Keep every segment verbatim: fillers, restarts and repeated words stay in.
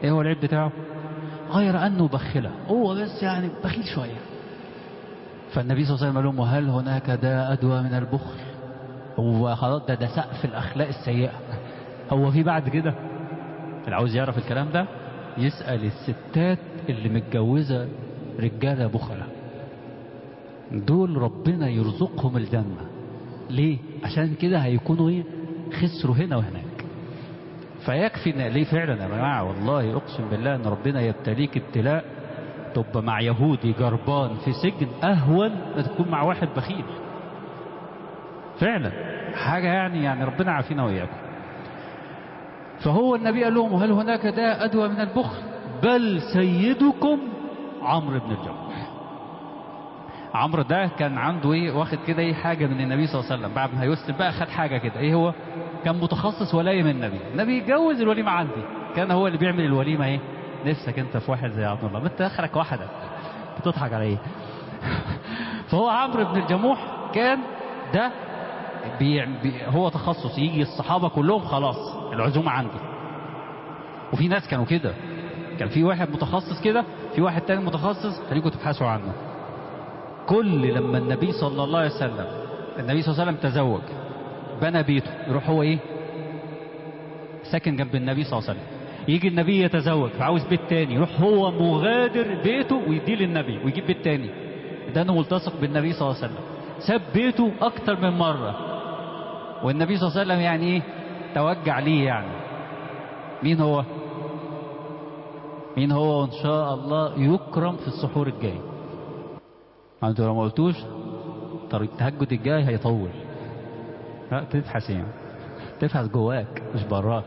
ايه هو العيب بتاعه؟ غير انه بخله، هو بس يعني بخيل شويه. فالنبي صلى الله عليه وسلم قال لهم وهل هناك داء ادوى من البخل؟ هو خلاص ده ده سقف الاخلاق السيئه، هو في بعد كده؟ اللي عاوز يعرف الكلام ده يسأل الستات اللي متجوزة رجالة بخلة، دول ربنا يرزقهم الجنة. ليه؟ عشان كده هيكونوا ايه؟ خسروا هنا وهناك. فيكفي ان ليه فعلا يا جماعة، والله اقسم بالله ان ربنا يبتليك ابتلاء تبقى مع يهودي جربان في سجن اهون ما تكون مع واحد بخيل. فعلا حاجة يعني يعني ربنا عافينا وإياكم. فهو النبي قال لهم هل هناك داء أدوى من البخل؟ بل سيدكم عمرو بن الجموح. عمرو ده كان عنده ايه؟ واخد كده ايه حاجة من النبي صلى الله عليه وسلم، بعد ما يسلم بقى خد حاجة كده. ايه هو؟ كان متخصص ولاية من النبي. النبي يتجوز الوليمة عندي، كان هو اللي بيعمل الوليمة. ايه نفسك انت في واحد زي عبد الله؟ ما انت اخرك واحدة، بتضحك على ايه؟ فهو عمرو بن الجموح كان ده بي بي هو تخصص، يجي الصحابة كلهم خلاص العزومة عندي. وفي ناس كانوا كده، كان في واحد متخصص كده، في واحد تاني متخصص خليكم تبحثوا عنه. كل لما النبي صلى الله عليه وسلم النبي صلى الله عليه وسلم تزوج بنى بيته، يروح هو ايه؟ ساكن جنب النبي صلى الله عليه وسلم. يجي النبي يتزوج فعاوز بيت تاني، يروح هو مغادر بيته ويديه للنبي ويجيب بيت تاني. ده انه ملتصق بالنبي صلى الله عليه وسلم، ساب بيته اكتر من مرة. والنبي صلى الله عليه وسلم يعني ايه؟ توجع ليه يعني. مين هو؟ مين هو؟ وان شاء الله يكرم في السحور الجاي. انت لو ما قلتوش طريق التهجد الجاي هيطول. لا تبحث يعني، تبحث جواك مش براك.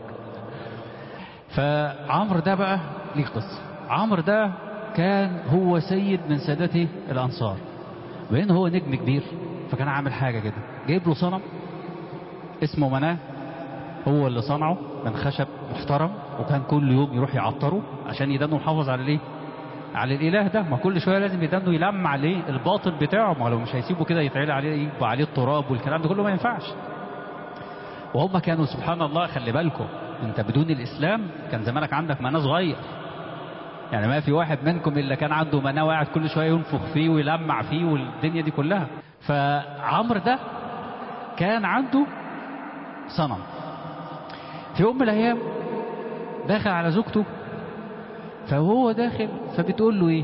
فعمرو ده بقى ليه قصه. عمرو ده كان هو سيد من سادته الانصار، وبين هو نجم كبير. فكان عامل حاجه كده، جايب له صنم اسمه مناه، هو اللي صنعه من خشب محترم، وكان كل يوم يروح يعطره عشان يدانه يحافظ على الايه؟ على الاله ده. ما كل شويه لازم يدانه يلمع عليه الباطل بتاعه، ما لو مش هيسيبه كده يتعلى عليه يبقى عليه التراب والكلام ده كله ما ينفعش. وهم كانوا سبحان الله، خلي بالكم انت بدون الاسلام كان زمانك عندك مناه صغير، يعني ما في واحد منكم الا كان عنده مناه وقاعد كل شويه ينفخ فيه ويلمع فيه والدنيا دي كلها. فعمرو ده كان عنده صنم. في يوم من الايام داخل على زوجته، فهو داخل فبتقول له ايه؟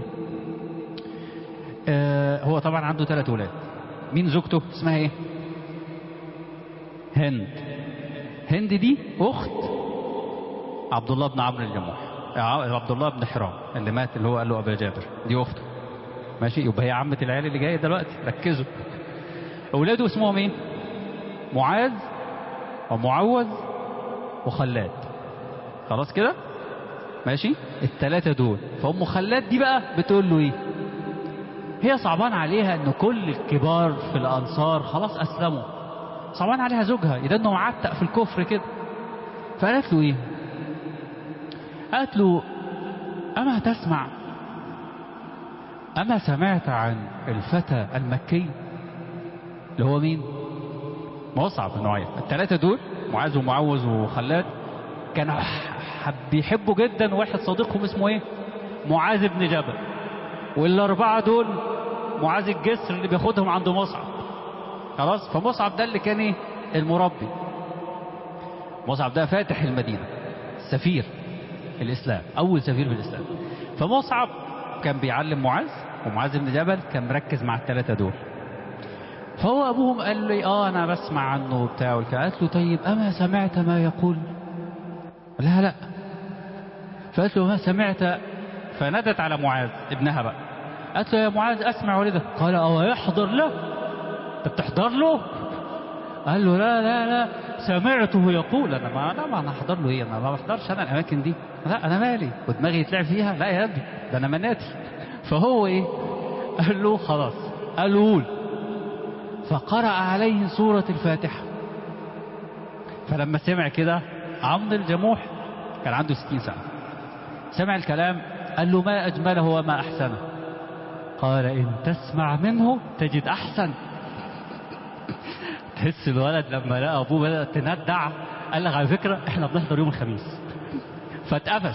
آه هو طبعا عنده ثلاث اولاد. مين زوجته؟ اسمها ايه؟ هند. هند دي اخت عبد الله بن عمرو الجموح، عبد الله بن حرام اللي مات، اللي هو قال له ابا جابر، دي اخته. ماشي، يبقى هي عمة العيال اللي جايه دلوقتي. ركزوا، اولاده اسمهم ايه؟ معاذ ومعوذ وخلاد. خلاص كده ماشي، الثلاثه دول. فام خلاد دي بقى بتقول له ايه؟ هي صعبان عليها ان كل الكبار في الانصار خلاص اسلموا، صعبان عليها زوجها اذا انه معتق في الكفر كده. فقالت له ايه؟ قالت له اما تسمع اما سمعت عن الفتى المكي اللي هو مين؟ مصعب بن عمير. الثلاثه دول معاذ ومعوذ وخلاد كانوا بيحبوا جدا واحد صديقهم اسمه ايه؟ معاذ بن جبل. والاربعه دول معاذ الجسر اللي بياخدهم عند مصعب. خلاص، فمصعب ده اللي كان ايه؟ المربي. مصعب ده فاتح المدينه، سفير الاسلام، اول سفير في الاسلام. فمصعب كان بيعلم معاذ، ومعاذ بن جبل كان مركز مع الثلاثه دول. فهو ابوهم قال لي اه انا بسمع عنه وبتاع والكلام. قالت له طيب اما سمعت ما يقول؟ لا لا. فقالت له ما سمعت؟ فندت على معاذ ابنها بقى، قالت له يا معاذ اسمع ولدك. قال او يحضر له؟ انت بتحضر له؟ قال له لا لا لا سمعته يقول. انا ما انا ما انا احضر له ايه؟ انا ما بحضرش انا الاماكن دي، لا انا مالي ودماغي يتلعب فيها؟ لا يا ابني ده انا مناتي. فهو ايه؟ قال له خلاص. قال له قول. فقرأ عليه سورة الفاتحة. فلما سمع كده عمرو الجموح كان عنده ستين سنة، سمع الكلام قال له ما أجمله وما أحسنه. قال إن تسمع منه تجد أحسن. تحس الولد لما لقى أبوه بدأ تندع قال لك على فكرة إحنا بنحضر يوم الخميس، فاتقفش.